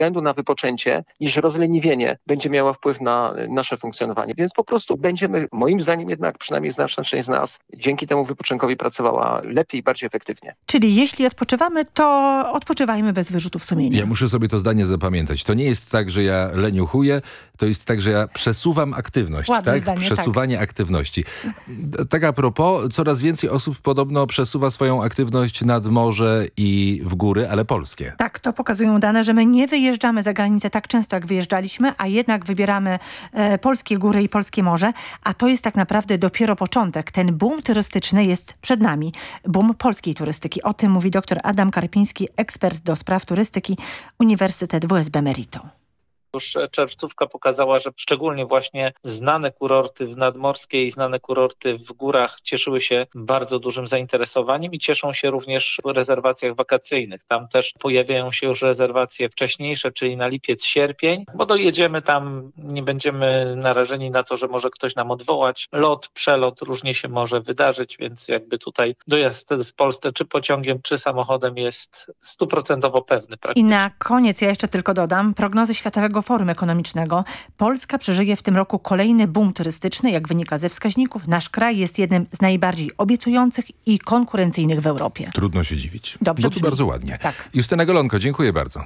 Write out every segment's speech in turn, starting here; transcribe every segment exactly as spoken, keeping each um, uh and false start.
względu na wypoczęcie, niż rozleniwienie będzie miało wpływ na nasze funkcjonowanie. Więc po prostu będziemy, moim zdaniem jednak, przynajmniej znaczna część z nas, dzięki temu wypoczynkowi pracowała lepiej i bardziej efektywnie. Czyli jeśli odpoczywamy, to odpoczywajmy bez wyrzutów sumienia. Ja muszę sobie to zdanie zapamiętać. To nie jest tak, że ja leniuchuję, to jest tak, że ja przesuwam aktywność. Ładne tak? zdanie, Przesuwanie tak. aktywności. Tak a propos, coraz więcej osób podobno przesuwa swoją aktywność nad morze i w góry, ale polskie. Tak, to pokazują dane, że my nie wyjeżdżamy za granicę tak często, jak wyjeżdżaliśmy, a jednak wybieramy e, polskie góry i polskie morze, a to jest tak naprawdę dopiero początek. Ten boom turystyczny jest przed nami. Boom polskiej turystyki. O tym mówi dr Adam Karpiński, ekspert do spraw turystyki, Uniwersytet W S B Merito. Już czerwcówka pokazała, że szczególnie właśnie znane kurorty w nadmorskiej i znane kurorty w górach cieszyły się bardzo dużym zainteresowaniem i cieszą się również w rezerwacjach wakacyjnych. Tam też pojawiają się już rezerwacje wcześniejsze, czyli na lipiec, sierpień, bo dojedziemy tam, nie będziemy narażeni na to, że może ktoś nam odwołać lot, przelot, różnie się może wydarzyć, więc jakby tutaj dojazd w Polsce czy pociągiem, czy samochodem jest stuprocentowo pewny. I na koniec ja jeszcze tylko dodam, prognozy Światowego Forum Ekonomicznego. Polska przeżyje w tym roku kolejny boom turystyczny. Jak wynika ze wskaźników, nasz kraj jest jednym z najbardziej obiecujących i konkurencyjnych w Europie. Trudno się dziwić. Dobrze Bo tu brzmi. bardzo ładnie. Tak. Justyna Golonko, dziękuję bardzo.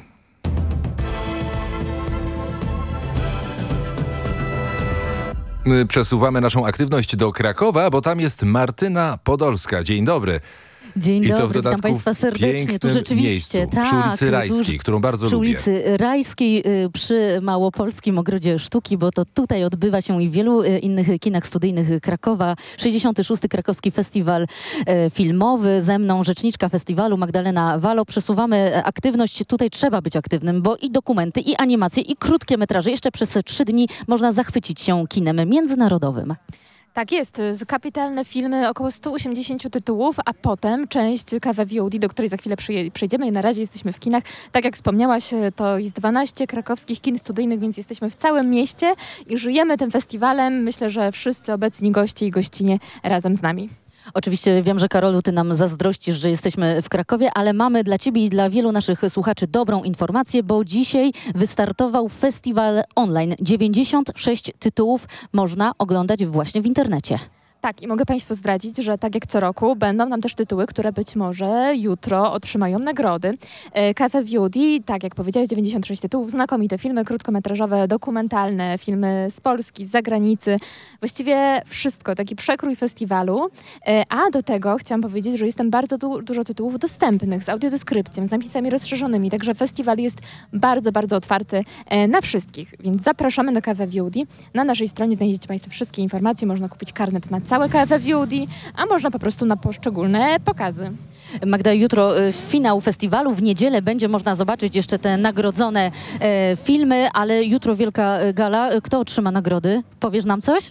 Przesuwamy naszą aktywność do Krakowa, bo tam jest Martyna Podolska. Dzień dobry. Dzień I dobry, to w witam Państwa serdecznie. Tu rzeczywiście, miejscu, tak. Przy ulicy Rajskiej, którą bardzo przy lubię. Przy ulicy Rajskiej, przy Małopolskim Ogrodzie Sztuki, bo to tutaj odbywa się i w wielu innych kinach studyjnych Krakowa. sześćdziesiąty szósty Krakowski Festiwal Filmowy. Ze mną rzeczniczka festiwalu Magdalena Walo. Przesuwamy aktywność. Tutaj trzeba być aktywnym, bo i dokumenty, i animacje, i krótkie metraże. Jeszcze przez trzy dni można zachwycić się kinem międzynarodowym. Tak jest, kapitalne filmy, około sto osiemdziesiąt tytułów, a potem część K W V O D, do której za chwilę przejdziemy i na razie jesteśmy w kinach. Tak jak wspomniałaś, to jest dwanaście krakowskich kin studyjnych, więc jesteśmy w całym mieście i żyjemy tym festiwalem. Myślę, że wszyscy obecni goście i gościnie razem z nami. Oczywiście wiem, że Karolu, ty nam zazdrościsz, że jesteśmy w Krakowie, ale mamy dla ciebie i dla wielu naszych słuchaczy dobrą informację, bo dzisiaj wystartował festiwal online. dziewięćdziesiąt sześć tytułów można oglądać właśnie w internecie. Tak, i mogę Państwu zdradzić, że tak jak co roku będą nam też tytuły, które być może jutro otrzymają nagrody. K F V O D, tak jak powiedziałeś, dziewięćdziesiąt sześć tytułów, znakomite filmy krótkometrażowe, dokumentalne, filmy z Polski, z zagranicy. Właściwie wszystko, taki przekrój festiwalu. A do tego chciałam powiedzieć, że jest tam bardzo du- dużo tytułów dostępnych, z audiodeskrypcją, z napisami rozszerzonymi, także festiwal jest bardzo, bardzo otwarty na wszystkich. Więc zapraszamy do K F V O D. Na naszej stronie znajdziecie Państwo wszystkie informacje, można kupić karnet na całe K F V O D, a można po prostu na poszczególne pokazy. Magda, jutro y, finał festiwalu, w niedzielę będzie można zobaczyć jeszcze te nagrodzone y, filmy, ale jutro wielka y, gala. Kto otrzyma nagrody? Powiesz nam coś?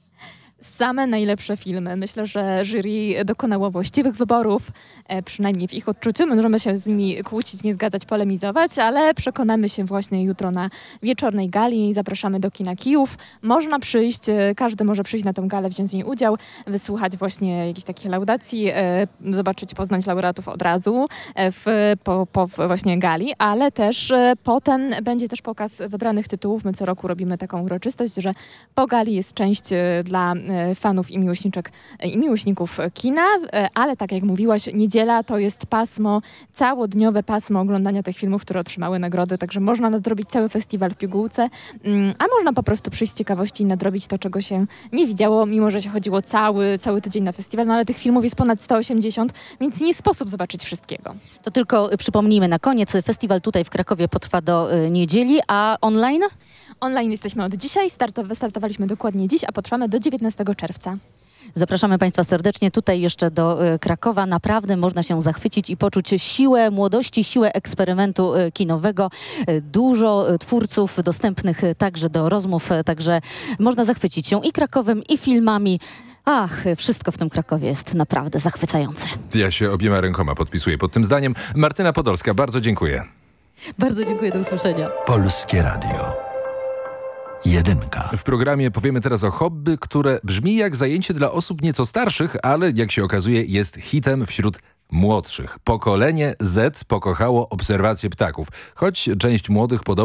Same najlepsze filmy. Myślę, że jury dokonało właściwych wyborów, e, przynajmniej w ich odczuciu. My możemy się z nimi kłócić, nie zgadzać, polemizować, ale przekonamy się właśnie jutro na wieczornej gali. Zapraszamy do kina Kijów. Można przyjść, e, każdy może przyjść na tę galę, wziąć w niej udział, wysłuchać właśnie jakichś takich laudacji, e, zobaczyć, poznać laureatów od razu e, w, po, po właśnie gali, ale też e, potem będzie też pokaz wybranych tytułów. My co roku robimy taką uroczystość, że po gali jest część e, dla fanów i miłośniczek i miłośników kina, ale tak jak mówiłaś, niedziela to jest pasmo, całodniowe pasmo oglądania tych filmów, które otrzymały nagrody, także można nadrobić cały festiwal w pigułce, a można po prostu przyjść z ciekawości i nadrobić to, czego się nie widziało, mimo że się chodziło cały, cały tydzień na festiwal, no ale tych filmów jest ponad sto osiemdziesiąt, więc nie sposób zobaczyć wszystkiego. To tylko przypomnijmy na koniec, festiwal tutaj w Krakowie potrwa do y, niedzieli, a online? Online jesteśmy od dzisiaj, startow- wystartowaliśmy dokładnie dziś, a potrwamy do dziewiętnastego czerwca. Zapraszamy Państwa serdecznie tutaj jeszcze do y, Krakowa. Naprawdę można się zachwycić i poczuć siłę młodości, siłę eksperymentu y, kinowego. Y, dużo y, twórców dostępnych y, także do rozmów, y, także można zachwycić się i Krakowem, i filmami. Ach, wszystko w tym Krakowie jest naprawdę zachwycające. Ja się obiema rękoma podpisuję pod tym zdaniem. Martyna Podolska, bardzo dziękuję. Bardzo dziękuję, do usłyszenia. Polskie Radio. Jedynka. W programie powiemy teraz o hobby, które brzmi jak zajęcie dla osób nieco starszych, ale jak się okazuje jest hitem wśród młodszych. Pokolenie Z pokochało obserwację ptaków, choć część młodych podobno